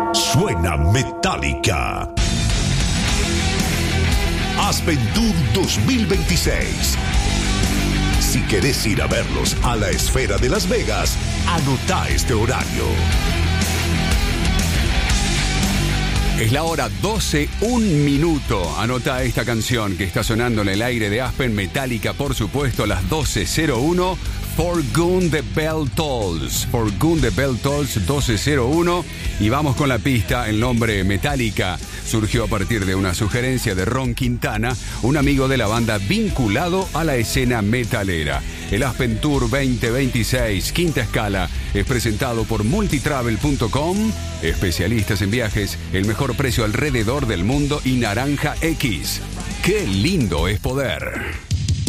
Suena Metallica. Aspen Tour 2026. Si querés ir a verlos a la Esfera de Las Vegas, anotá este horario. Es la hora 12, 1 minuto. Anota esta canción que está sonando en el aire de Aspen, Metallica, por supuesto, a las 12:01. For Gun the Bell Tolls. For Gun the Bell Tolls, 12:01. Y vamos con la pista. El nombre Metallica surgió a partir de una sugerencia de Ron Quintana, un amigo de la banda vinculado a la escena metalera. El Aspen Tour 2026, quinta escala, es presentado por multitravel.com, especialistas en viajes, el mejor precio alrededor del mundo y Naranja X. ¡Qué lindo es poder!